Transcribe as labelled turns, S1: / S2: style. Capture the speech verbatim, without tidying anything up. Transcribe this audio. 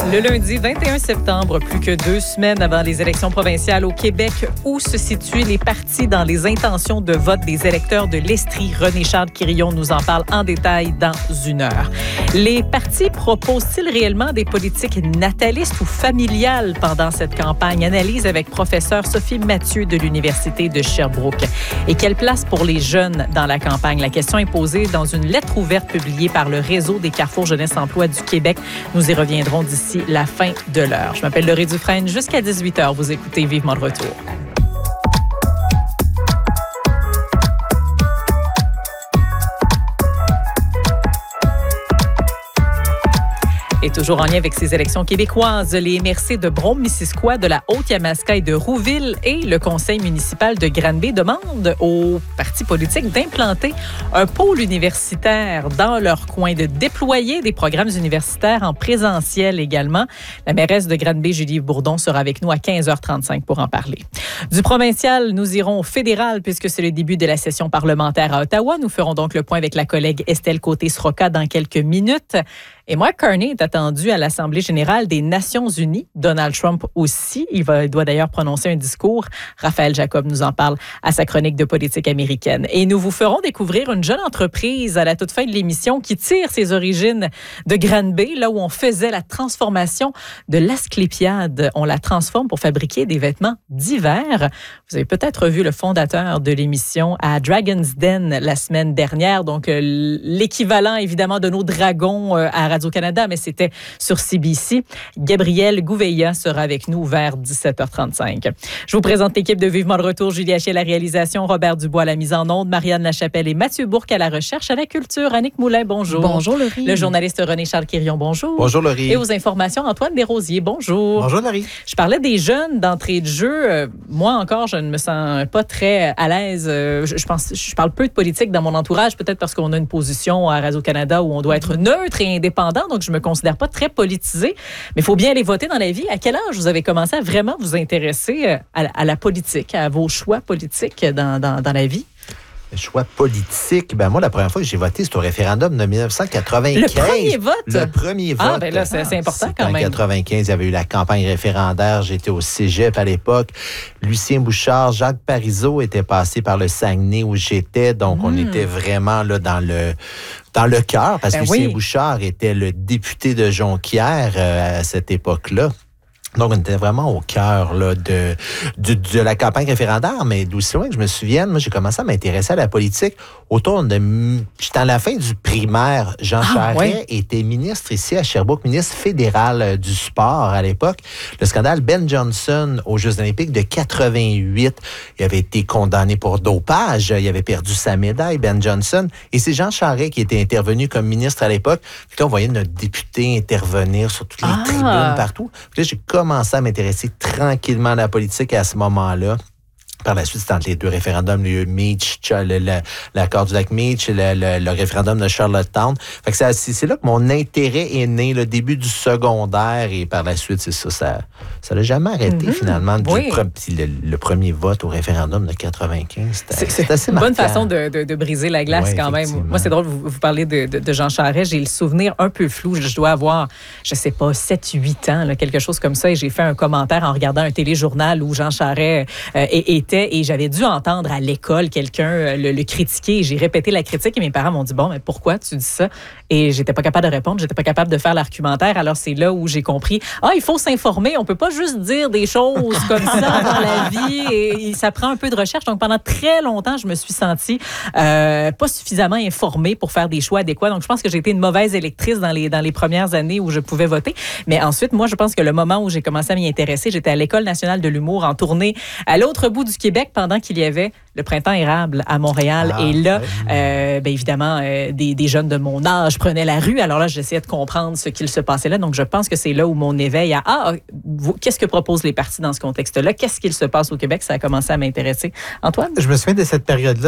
S1: Le lundi vingt et un septembre, plus que deux semaines avant les élections provinciales au Québec, où se situent les partis dans les intentions de vote des électeurs de l'Estrie? René-Charles Quirion nous en parle en détail dans une heure. Les partis proposent-ils réellement des politiques natalistes ou familiales pendant cette campagne? Analyse avec professeur Sophie Mathieu de l'Université de Sherbrooke. Et quelle place pour les jeunes dans la campagne? La question est posée dans une lettre ouverte publiée par le Réseau des Carrefours Jeunesse Emploi du Québec. Nous y reviendrons d'ici la fin de l'heure. Je m'appelle Laurie Dufresne. Jusqu'à dix-huit heures, vous écoutez Vivement le retour. Et toujours en lien avec ces élections québécoises, les M R C de Brome-Missisquoi, de la Haute-Yamaska et de Rouville et le conseil municipal de Granby demandent aux partis politiques d'implanter un pôle universitaire dans leur coin, de déployer des programmes universitaires en présentiel également. La mairesse de Granby, Julie Bourdon, sera avec nous à quinze heures trente-cinq pour en parler. Du provincial, nous irons au fédéral puisque c'est le début de la session parlementaire à Ottawa. Nous ferons donc le point avec la collègue Estelle Côté-Sroka dans quelques minutes. Et Mark Carney est attendu à l'Assemblée générale des Nations unies. Donald Trump aussi. Il, va, il doit d'ailleurs prononcer un discours. Raphaël Jacob nous en parle à sa chronique de politique américaine. Et nous vous ferons découvrir une jeune entreprise à la toute fin de l'émission qui tire ses origines de Granby, là où on faisait la transformation de l'Asclépiade. On la transforme pour fabriquer des vêtements d'hiver. Vous avez peut-être vu le fondateur de l'émission à Dragon's Den la semaine dernière. Donc, euh, l'équivalent, évidemment, de nos dragons euh, à Radio-Canada, mais c'était sur C B C. Gabriel Gouveia sera avec nous vers dix-sept heures trente-cinq. Je vous présente l'équipe de Vivement le retour. Julie Haché à la réalisation, Robert Dubois à la mise en onde, Marianne Lachapelle et Mathieu Bourque à la recherche, à la culture. Annick Moulin, bonjour.
S2: Bonjour, Laurie.
S1: Le journaliste René-Charles Quirion, bonjour.
S3: Bonjour, Laurie.
S1: Et aux informations, Antoine Desrosiers, bonjour.
S3: Bonjour, Laurie.
S1: Je parlais des jeunes d'entrée de jeu. Euh, moi, encore, je ne me sens pas très à l'aise. Euh, je, je, pense, je parle peu de politique dans mon entourage, peut-être parce qu'on a une position à Radio-Canada où on doit être neutre et indépendant, donc je me considère pas très politisée, mais il faut bien aller voter dans la vie. À quel âge vous avez commencé à vraiment vous intéresser à, à la politique, à vos choix politiques dans, dans, dans la vie?
S3: Le choix politique, ben moi, la première fois que j'ai voté, c'était au référendum de dix-neuf cent quatre-vingt-quinze.
S1: Le premier vote?
S3: Le premier vote.
S1: Ah, ben là, c'est, c'est important quand même.
S3: En quatre-vingt-quinze, il y avait eu la campagne référendaire. J'étais au cégep à l'époque. Lucien Bouchard, Jacques Parizeau étaient passés par le Saguenay où j'étais. Donc, mmh. on était vraiment là dans le... dans le cœur, parce que ben Lucien oui. Bouchard était le député de Jonquière euh, à cette époque-là. Donc, on était vraiment au cœur là, de, de, de la campagne référendaire, mais d'aussi loin que je me souvienne, moi, j'ai commencé à m'intéresser à la politique autour de... J'étais à la fin du primaire. Jean ah, Charest ouais. était ministre ici à Sherbrooke, ministre fédéral du sport à l'époque. Le scandale Ben Johnson aux Jeux olympiques de quatre-vingt-huit, il avait été condamné pour dopage. Il avait perdu sa médaille, Ben Johnson. Et c'est Jean Charest qui était intervenu comme ministre à l'époque. Puis là, on voyait notre député intervenir sur toutes les ah. tribunes partout. Puis là, j'ai commencé à m'intéresser tranquillement à la politique à ce moment-là. Par la suite, c'était entre les deux référendums, le Meach, le, le, l'accord du lac Meach, le, le, le référendum de Charlottetown. Fait que c'est, c'est là que mon intérêt est né, le début du secondaire, et par la suite, c'est ça, ça ça n'a jamais arrêté, mm-hmm. finalement. Du
S1: oui.
S3: pre- le, le premier vote au référendum de quatre-vingt-quinze, c'était, c'est, c'était assez
S1: une
S3: marquant.
S1: Bonne façon de, de, de briser la glace, ouais, quand même. Moi, c'est drôle, vous, vous parlez de, de, de Jean Charest, j'ai le souvenir un peu flou, je dois avoir, je sais pas, sept huit ans, là, quelque chose comme ça, et j'ai fait un commentaire en regardant un téléjournal où Jean Charest euh, était, et j'avais dû entendre à l'école quelqu'un euh, le, le critiquer, et j'ai répété la critique, et mes parents m'ont dit, bon, mais pourquoi tu dis ça? Et j'étais pas capable de répondre, j'étais pas capable de faire l'argumentaire, alors c'est là où j'ai compris, ah, il faut s'informer, on peut pas juste dire des choses comme ça dans la vie, et, et ça prend un peu de recherche. Donc pendant très longtemps, je me suis sentie euh, pas suffisamment informée pour faire des choix adéquats. Donc je pense que j'ai été une mauvaise électrice dans les, dans les premières années où je pouvais voter. Mais ensuite, moi, je pense que le moment où j'ai commencé à m'y intéresser, j'étais à l'École nationale de l'humour en tournée à l'autre bout du Québec pendant qu'il y avait le printemps érable à Montréal. Ah, et là, ouais. euh, bien évidemment, euh, des, des jeunes de mon âge prenaient la rue. Alors là, j'essayais de comprendre ce qu'il se passait là. Donc je pense que c'est là où mon éveil à « Ah, vous, qu'est-ce que proposent les partis dans ce contexte-là? Qu'est-ce qu'il se passe au Québec? » Ça a commencé à m'intéresser. Antoine?
S2: Je me souviens de cette période-là.